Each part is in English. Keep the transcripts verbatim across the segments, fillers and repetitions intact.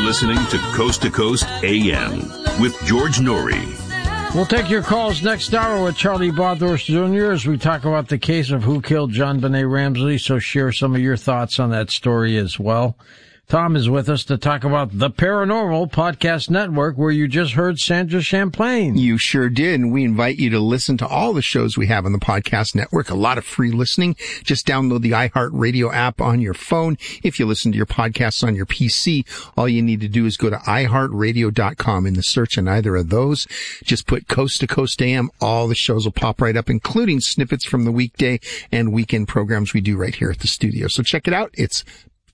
listening to Coast to Coast A M with George Norrie. We'll take your calls next hour with Charlie Bathurst Junior as we talk about the case of who killed John Benet Ramsey, so share some of your thoughts on that story as well. Tom is with us to talk about the Paranormal Podcast Network, where you just heard Sandra Champlain. You sure did, and we invite you to listen to all the shows we have on the podcast network. A lot of free listening. Just download the iHeartRadio app on your phone. If you listen to your podcasts on your P C, all you need to do is go to i heart radio dot com. In the search on either of those, just put Coast to Coast A M. All the shows will pop right up, including snippets from the weekday and weekend programs we do right here at the studio. So check it out. It's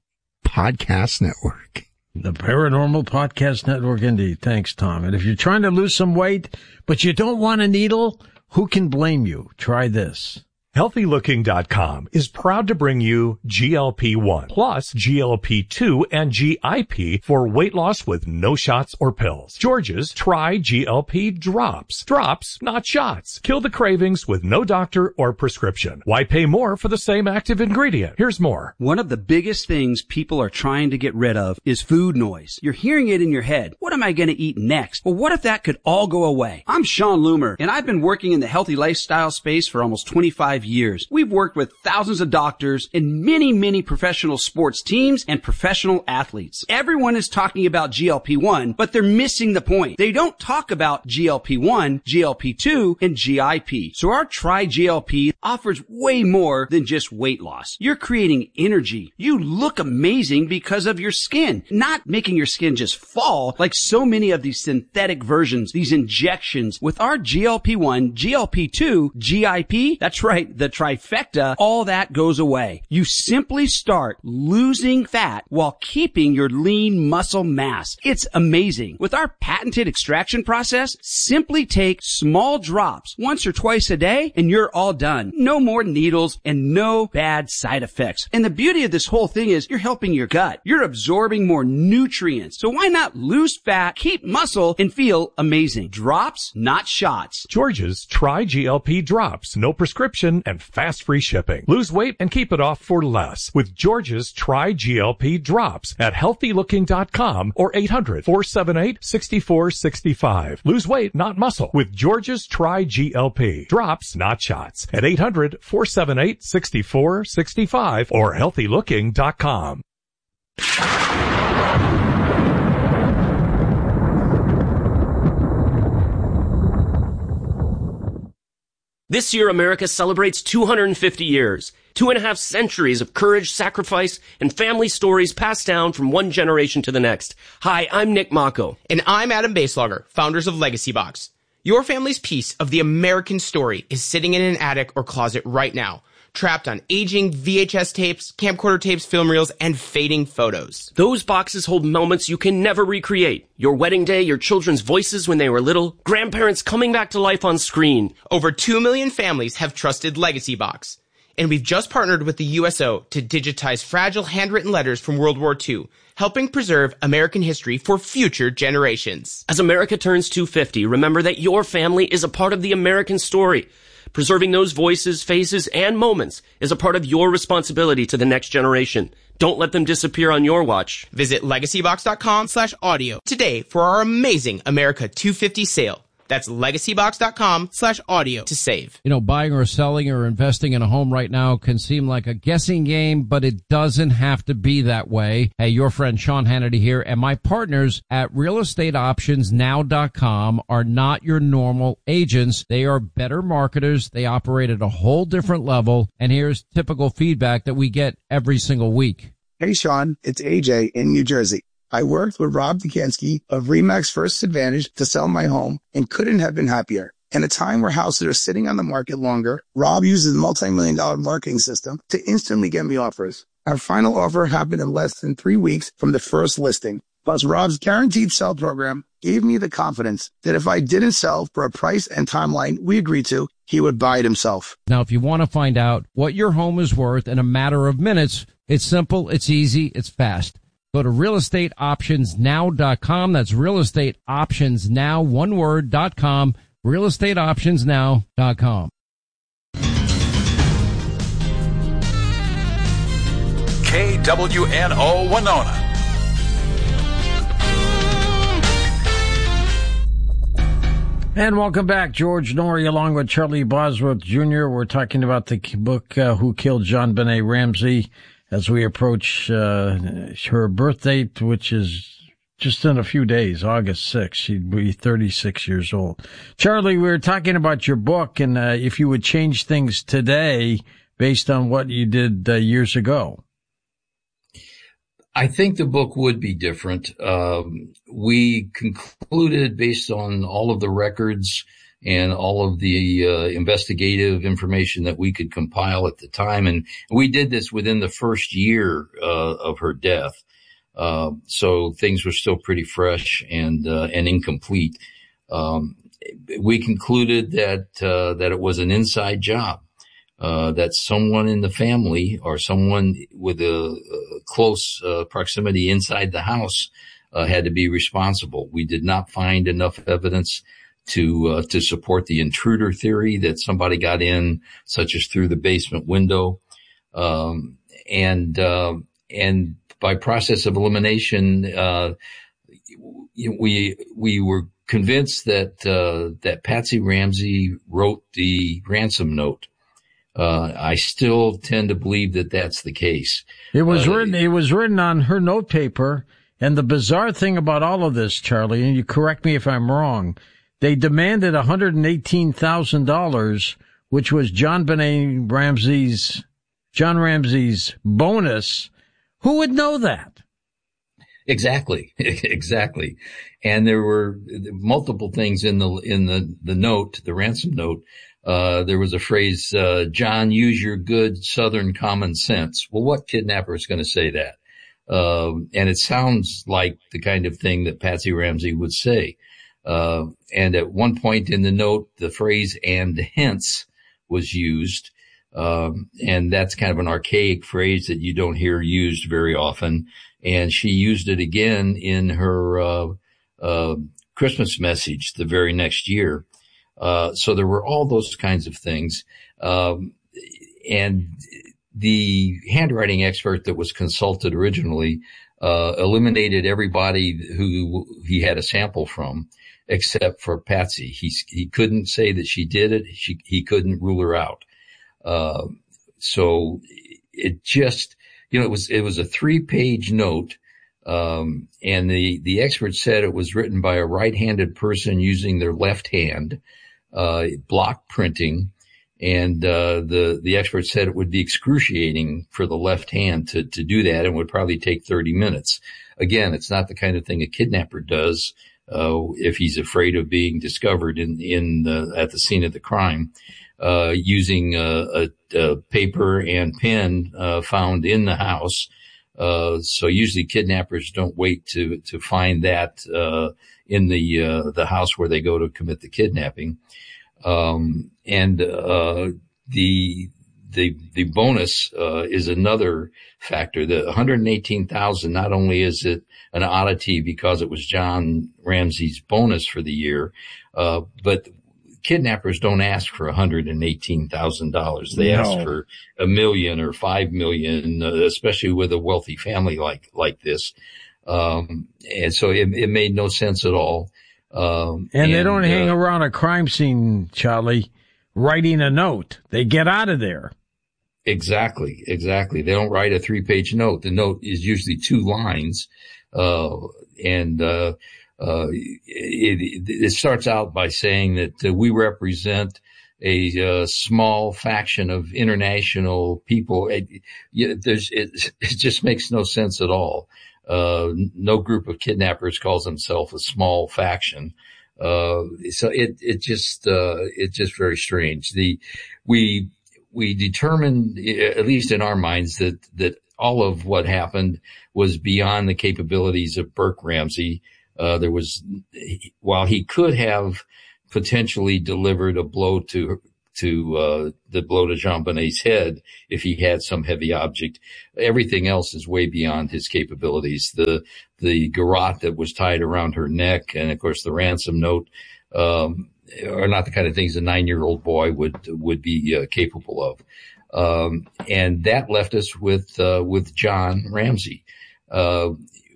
Podcast Network. The Paranormal Podcast Network, indeed. Thanks, Tom. And if you're trying to lose some weight, but you don't want a needle, who can blame you? Try this. Healthy Looking dot com is proud to bring you G L P one plus G L P two and G I P for weight loss with no shots or pills. George's Try G L P Drops. Drops, not shots. Kill the cravings with no doctor or prescription. Why pay more for the same active ingredient? Here's more. One of the biggest things people are trying to get rid of is food noise. You're hearing it in your head. What am I going to eat next? Well, what if that could all go away? I'm Sean Loomer, and I've been working in the healthy lifestyle space for almost twenty-five years. We've worked with thousands of doctors and many, many professional sports teams and professional athletes. Everyone is talking about G L P one, but they're missing the point. They don't talk about G L P one, G L P two, and G I P. So our Try G L P offers way more than just weight loss. You're creating energy. You look amazing because of your skin, not making your skin just fall like so many of these synthetic versions, these injections. With our G L P one, G L P two, G I P, that's right, the trifecta, all that goes away. You simply start losing fat while keeping your lean muscle mass. It's amazing. With our patented extraction process, simply take small drops once or twice a day and you're all done. No more needles and no bad side effects. And the beauty of this whole thing is you're helping your gut. You're absorbing more nutrients. So why not lose fat, keep muscle, and feel amazing? Drops, not shots. George's Try G L P Drops. No prescription and fast free shipping. Lose weight and keep it off for less with George's Try G L P Drops at healthy looking dot com or eight hundred, four seven eight, six four six five. Lose weight, not muscle with George's Try G L P Drops, not shots at eight hundred, four seven eight, six four six five or healthy looking dot com. This year, America celebrates two hundred fifty years, two and a half centuries of courage, sacrifice, and family stories passed down from one generation to the next. Hi, I'm Nick Mako. And I'm Adam Baselogger, founders of Legacy Box. Your family's piece of the American story is sitting in an attic or closet right now, trapped on aging V H S tapes, camcorder tapes, film reels, and fading photos. Those boxes hold moments you can never recreate. Your wedding day, your children's voices when they were little, grandparents coming back to life on screen. Over two million families have trusted Legacy Box. And we've just partnered with the U S O to digitize fragile handwritten letters from World War Two, helping preserve American history for future generations. As America turns two hundred fifty, remember that your family is a part of the American story. Preserving those voices, faces, and moments is a part of your responsibility to the next generation. Don't let them disappear on your watch. Visit legacy box dot com slash audio today for our amazing America two fifty sale. That's legacy box dot com slash audio to save. You know, buying or selling or investing in a home right now can seem like a guessing game, but it doesn't have to be that way. Hey, your friend Sean Hannity here, and my partners at real estate options now dot com are not your normal agents. They are better marketers. They operate at a whole different level, and here's typical feedback that we get every single week. Hey, Sean, it's A J in New Jersey. I worked with Rob Dukansky of RE/MAX First Advantage to sell my home and couldn't have been happier. In a time where houses are sitting on the market longer, Rob uses a multi-million dollar marketing system to instantly get me offers. Our final offer happened in less than three weeks from the first listing. Plus, Rob's guaranteed sell program gave me the confidence that if I didn't sell for a price and timeline we agreed to, he would buy it himself. Now, if you want to find out what your home is worth in a matter of minutes, it's simple, it's easy, it's fast. Go to real estate options now dot com. That's real estate options now, one word, dot com, real estate options now dot com. K W N O Winona. And welcome back. George Noory along with Charlie Bosworth Junior We're talking about the book, uh, Who Killed JonBenét Ramsey, as we approach uh, her birth date, which is just in a few days, August sixth. She'd be thirty-six years old. Charlie, we were talking about your book and uh, if you would change things today based on what you did uh, years ago. I think the book would be different. Um, we concluded, based on all of the records and all of the uh, investigative information that we could compile at the time, and we did this within the first year uh, of her death. Uh, so things were still pretty fresh and uh, and incomplete. Um, we concluded that uh, that it was an inside job. Uh, that someone in the family or someone with a, a close uh, proximity inside the house uh, had to be responsible. We did not find enough evidence to uh, to support the intruder theory that somebody got in, such as through the basement window, um, and uh, and by process of elimination, uh, we we were convinced that uh, that Patsy Ramsey wrote the ransom note. Uh, I still tend to believe that that's the case. It was uh, written, it was written on her notepaper. And the bizarre thing about all of this, Charlie, and you correct me if I'm wrong, they demanded one hundred eighteen thousand dollars, which was JonBenét Ramsey's, John Ramsey's bonus. Who would know that? Exactly. Exactly. And there were multiple things in the, in the, the note, the ransom note. Uh, there was a phrase, uh, John, use your good Southern common sense. Well, what kidnapper is going to say that? Uh, and it sounds like the kind of thing that Patsy Ramsey would say. Uh, and at one point in the note, the phrase and hence was used. Um, and that's kind of an archaic phrase that you don't hear used very often. And she used it again in her, uh, uh, Christmas message the very next year. Uh, so there were all those kinds of things. Um, and the handwriting expert that was consulted originally, uh, eliminated everybody who he had a sample from except for Patsy. He, he couldn't say that she did it. She, he couldn't rule her out. Uh, so it just, you know, it was, it was a three page note. Um, and the, the expert said it was written by a right-handed person using their left hand. Uh, block printing, and uh, the the expert said it would be excruciating for the left hand to to do that, and would probably take thirty minutes. Again, it's not the kind of thing a kidnapper does uh, if he's afraid of being discovered in in the, at the scene of the crime, uh, using a, a, a paper and pen uh, found in the house. Uh, so usually kidnappers don't wait to to find that uh, in the uh, the house where they go to commit the kidnapping. Um, and, uh, the, the, the bonus, uh, is another factor. The one hundred eighteen thousand, not only is it an oddity because it was John Ramsey's bonus for the year, uh, but kidnappers don't ask for one hundred eighteen thousand dollars. They no. ask for a million or five million, uh, especially with a wealthy family like, like this. Um, and so it, it made no sense at all. Um, and, and they don't uh, hang around a crime scene, Charlie, writing a note. They get out of there. Exactly, exactly. They don't write a three-page note. The note is usually two lines, uh, and uh, uh, it, it starts out by saying that uh, we represent a uh, small faction of international people. It, it, there's, it, it just makes no sense at all. Uh, no group of kidnappers calls themselves a small faction. Uh, so it, it just, uh, it's just very strange. The, we, we determined, at least in our minds, that, that all of what happened was beyond the capabilities of Burke Ramsey. Uh, there was, while he could have potentially delivered a blow to to uh the blow to JonBenét's head if he had some heavy object. Everything else is way beyond his capabilities. The the garrote that was tied around her neck, and of course the ransom note, um are not the kind of things a nine-year-old boy would would be uh, capable of. Um and that left us with uh with John Ramsey. Uh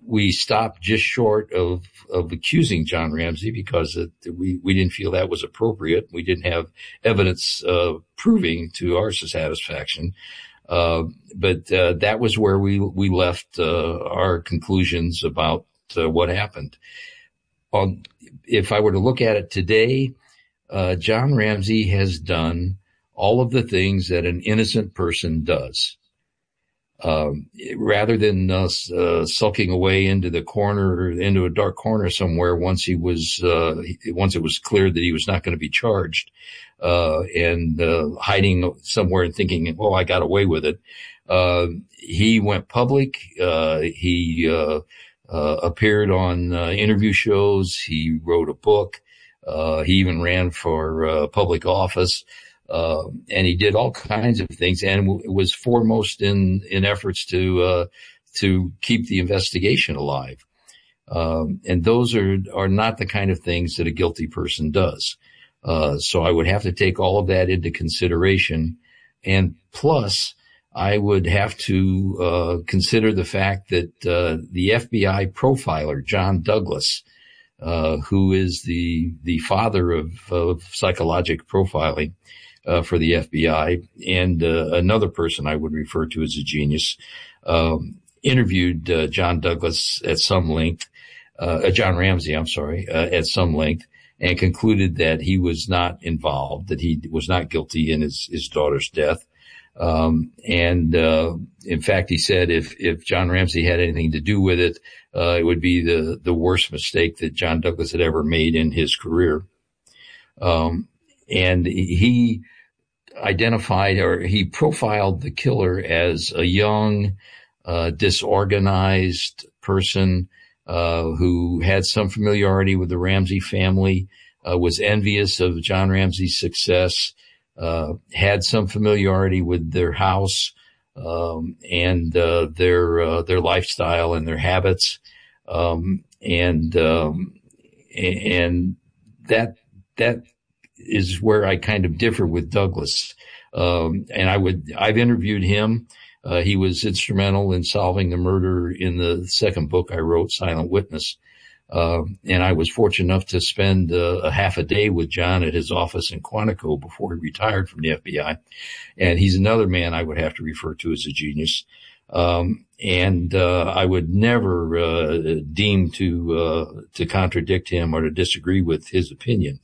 we stopped just short of, of accusing John Ramsey because it, we, we didn't feel that was appropriate. We didn't have evidence, uh, proving to our satisfaction. Uh, but, uh, that was where we, we left, uh, our conclusions about uh, what happened. On, if I were to look at it today, uh, John Ramsey has done all of the things that an innocent person does. Um, rather than uh, uh, sulking away into the corner, into a dark corner somewhere once he was, uh, once it was clear that he was not going to be charged, uh, and, uh, hiding somewhere and thinking, oh, I got away with it. Uh, he went public. Uh, he, uh, uh, appeared on, uh, interview shows. He wrote a book. Uh, he even ran for, uh, public office. Uh, and he did all kinds of things and w- was foremost in, in efforts to, uh, to keep the investigation alive. Um, and those are, are not the kind of things that a guilty person does. Uh, so I would have to take all of that into consideration. And plus, I would have to, uh, consider the fact that, uh, the F B I profiler, John Douglas, uh, who is the, the father of, of psychologic profiling, Uh, for the F B I, and uh, another person I would refer to as a genius, um, interviewed uh, John Douglas at some length, uh, uh, John Ramsey, I'm sorry, uh, at some length, and concluded that he was not involved, that he was not guilty in his, his daughter's death. Um, and uh, in fact, he said if if John Ramsey had anything to do with it, uh, it would be the the worst mistake that John Douglas had ever made in his career. Um, and he identified or he profiled the killer as a young, uh, disorganized person, uh, who had some familiarity with the Ramsey family, uh, was envious of John Ramsey's success, uh, had some familiarity with their house, um, and, uh, their, uh, their lifestyle and their habits. Um, and, um, and that, that, is where I kind of differ with Douglas. Um, and I would, I've interviewed him. Uh, he was instrumental in solving the murder in the second book I wrote, Silent Witness. Uh, and I was fortunate enough to spend uh, a half a day with John at his office in Quantico before he retired from the F B I. And he's another man I would have to refer to as a genius. Um, and, uh, I would never, uh, deem to, uh, to contradict him or to disagree with his opinion.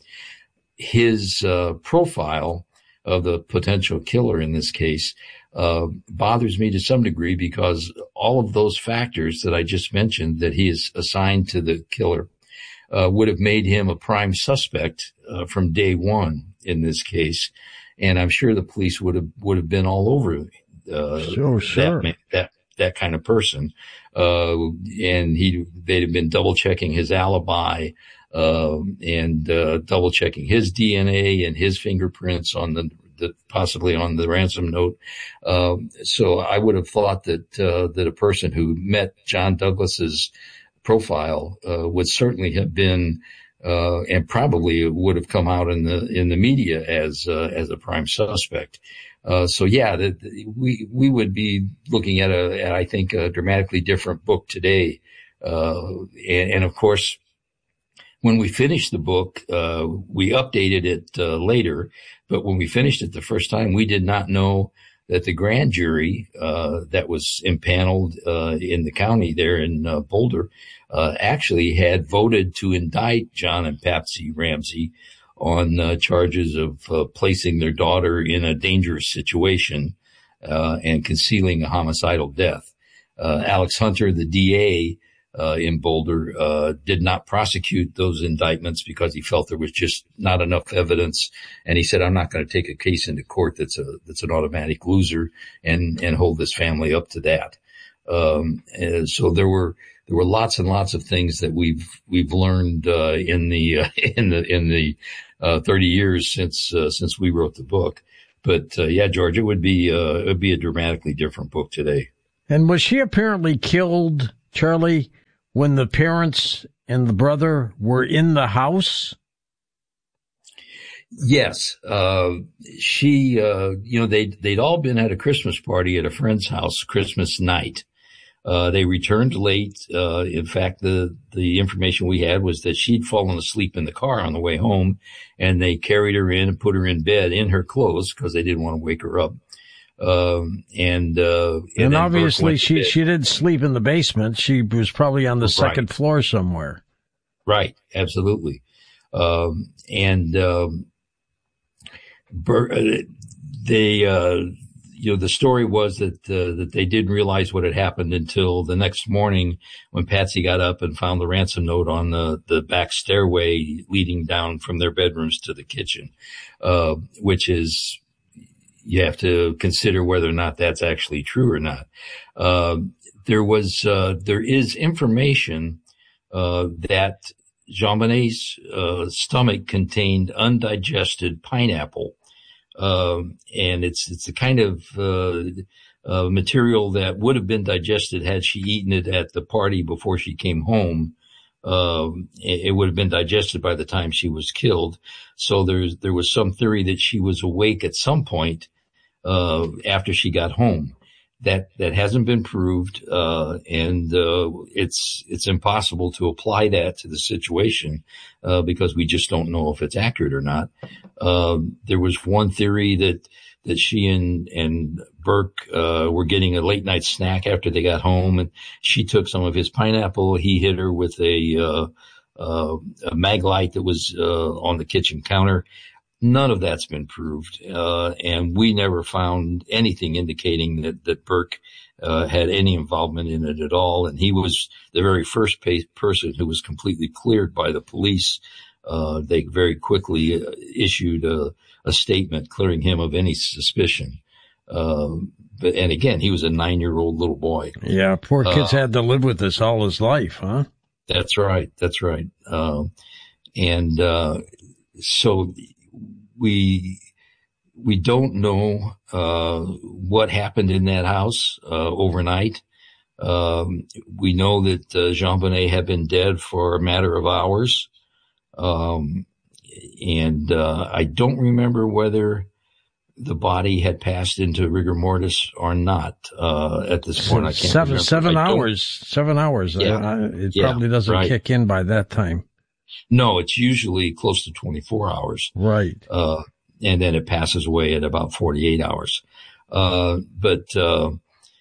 His uh, profile of the potential killer in this case uh, bothers me to some degree because all of those factors that I just mentioned that he is assigned to the killer uh, would have made him a prime suspect uh, from day one in this case, and I'm sure the police would have would have been all over uh, sure, sure. that that that kind of person, uh, and he they'd have been double checking his alibi. Um, and, uh, double checking his D N A and his fingerprints on the, the possibly on the ransom note. Um, so I would have thought that, uh, that a person who met John Douglas's profile, uh, would certainly have been, uh, and probably would have come out in the, in the media as, uh, as a prime suspect. Uh, so yeah, the, the, we, we would be looking at a, at, I think, a dramatically different book today. Uh, and, and of course, when we finished the book, uh, we updated it, uh, later, but when we finished it the first time, we did not know that the grand jury, uh, that was impaneled, uh, in the county there in, uh, Boulder, uh, actually had voted to indict John and Patsy Ramsey on, uh, charges of, uh, placing their daughter in a dangerous situation, uh, and concealing a homicidal death. Uh, Alex Hunter, the D A, Uh, in Boulder, uh, did not prosecute those indictments because he felt there was just not enough evidence. And he said, I'm not going to take a case into court that's a, that's an automatic loser and, and hold this family up to that. Um, and so there were, there were lots and lots of things that we've, we've learned, uh, in the, uh, in the, in the, uh, thirty years since, uh, since we wrote the book. But, uh, yeah, George, it would be, uh, it would be a dramatically different book today. And was she apparently killed, Charlie, when the parents and the brother were in the house? Yes. Uh, she, uh, you know, they'd, they'd all been at a Christmas party at a friend's house Christmas night. Uh, they returned late. Uh, in fact, the, the information we had was that she'd fallen asleep in the car on the way home, and they carried her in and put her in bed in her clothes because they didn't want to wake her up. Um, and, uh, and, and obviously she, she didn't sleep in the basement. She was probably on the right. second floor somewhere. Right. Absolutely. Um, and, um, they, uh, you know, the story was that, uh, that they didn't realize what had happened until the next morning when Patsy got up and found the ransom note on the, the back stairway leading down from their bedrooms to the kitchen, uh, which is, you have to consider whether or not that's actually true or not. Uh, there was, uh, there is information, uh, that JonBenét's, uh, stomach contained undigested pineapple. Um, and it's, it's the kind of, uh, uh, material that would have been digested had she eaten it at the party before she came home. Um, it, it would have been digested by the time she was killed. So there's, there was some theory that she was awake at some point, uh, after she got home. That, that hasn't been proved, uh, and, uh, it's, it's impossible to apply that to the situation, uh, because we just don't know if it's accurate or not. Um, there was one theory that, that she and, and Burke, uh, were getting a late night snack after they got home, and she took some of his pineapple. He hit her with a, uh, uh, a mag light that was, uh, on the kitchen counter. None of that's been proved, uh, and we never found anything indicating that, that Burke, uh, had any involvement in it at all. And he was the very first pa- person who was completely cleared by the police. Uh, they very quickly uh, issued a, a statement clearing him of any suspicion. Um, but, and again, he was a nine-year-old little boy. Yeah, poor kid's uh, had to live with this all his life, huh? That's right. That's right. Um, and, uh, so, We, we don't know, uh, what happened in that house, uh, overnight. Um, we know that, uh, JonBenet had been dead for a matter of hours. Um, and, uh, I don't remember whether the body had passed into rigor mortis or not, uh, at this point. I can't seven, remember. seven hours, seven hours. Yeah. Uh, it yeah, probably doesn't right. kick in by that time. No, it's usually close to twenty-four hours. Right. Uh, and then it passes away at about forty-eight hours. Uh, but, uh,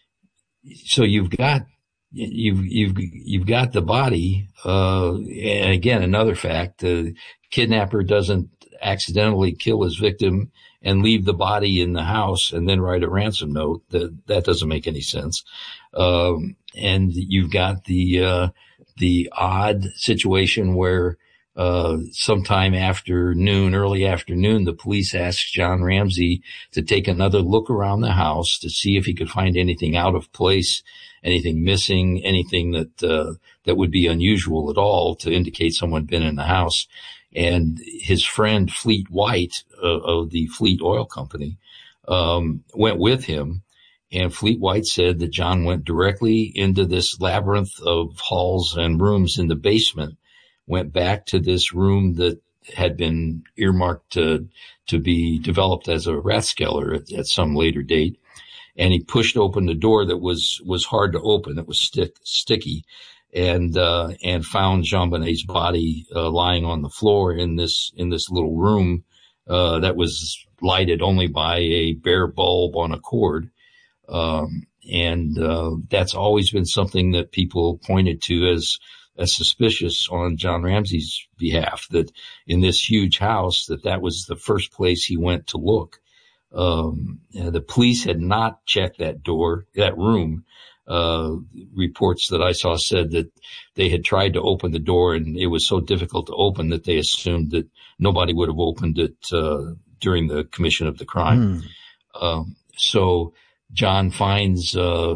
so you've got, you've, you've, you've got the body. Uh, and again, another fact, the kidnapper doesn't accidentally kill his victim and leave the body in the house and then write a ransom note. That, that doesn't make any sense. Um, and you've got the, uh, the odd situation where, uh, sometime after noon, early afternoon, the police asked John Ramsey to take another look around the house to see if he could find anything out of place, anything missing, anything that, uh, that would be unusual at all to indicate someone had been in the house. And his friend Fleet White, uh, of the Fleet Oil Company, um, went with him. And Fleet White said that John went directly into this labyrinth of halls and rooms in the basement, went back to this room that had been earmarked to, to be developed as a rathskeller at, at some later date. And he pushed open the door that was, was hard to open. It was stick, sticky and, uh, and found JonBenét's body, uh, lying on the floor in this, in this little room, uh, that was lighted only by a bare bulb on a cord. Um, and, uh, that's always been something that people pointed to as, as suspicious on John Ramsey's behalf, that in this huge house, that that was the first place he went to look. Um, the police had not checked that door, that room. Uh, reports that I saw said that they had tried to open the door and it was so difficult to open that they assumed that nobody would have opened it, uh, during the commission of the crime. Mm. Um, so John finds, uh,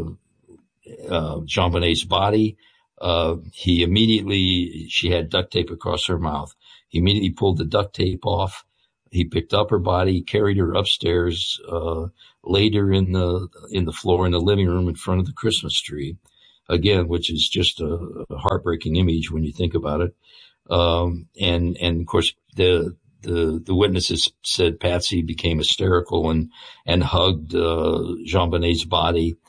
uh, JonBenét's body. Uh, he immediately, she had duct tape across her mouth. He immediately pulled the duct tape off. He picked up her body, carried her upstairs, uh, laid her in the, in the floor in the living room in front of the Christmas tree. Again, which is just a, a heartbreaking image when you think about it. Um, and, and of course the, the, the witnesses said Patsy became hysterical and, and hugged, uh, JonBenét's body.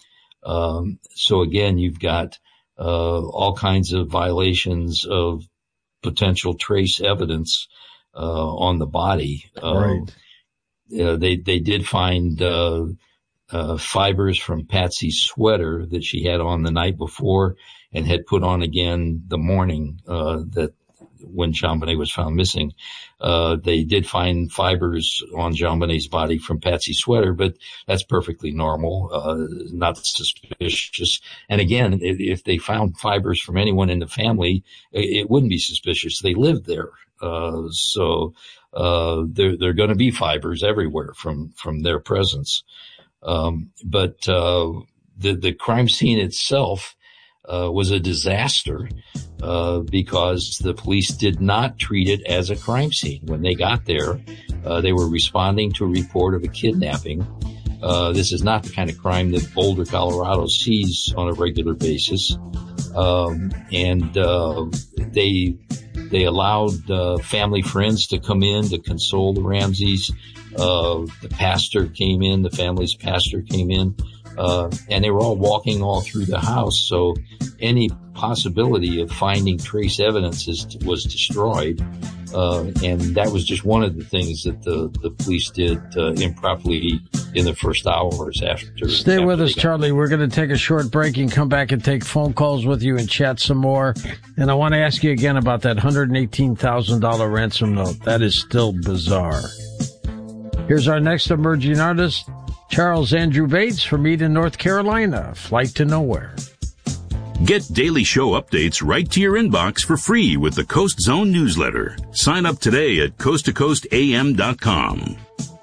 Um, so again, you've got uh, all kinds of violations of potential trace evidence uh, on the body. Uh, right. Uh, they they did find uh, uh, fibers from Patsy's sweater that she had on the night before and had put on again the morning uh, that when JonBenet was found missing. Uh, they did find fibers on JonBenet's body from Patsy's sweater, but that's perfectly normal, uh, not suspicious. And again, if, if they found fibers from anyone in the family, it, it wouldn't be suspicious. They lived there. Uh, so, uh, there, there are going to be fibers everywhere from, from their presence. Um, but, uh, the, the crime scene itself, uh, was a disaster, uh, because the police did not treat it as a crime scene. When they got there, uh, they were responding to a report of a kidnapping. Uh, this is not the kind of crime that Boulder, Colorado sees on a regular basis. Um, and, uh, they, they allowed, uh, family friends to come in to console the Ramseys. Uh, the pastor came in, the family's pastor came in. Uh, and they were all walking all through the house. So any possibility of finding trace evidence is, was destroyed. Uh, and that was just one of the things that the, the police did uh, improperly in the first hours after. Stay after with us, got- Charlie. We're going to take a short break and come back and take phone calls with you and chat some more. And I want to ask you again about that one hundred eighteen thousand dollars ransom note. That is still bizarre. Here's our next emerging artist, Charles Andrew Bates from Eden, North Carolina. Flight to Nowhere. Get daily show updates right to your inbox for free with the Coast Zone newsletter. Sign up today at coast to coast a m dot com.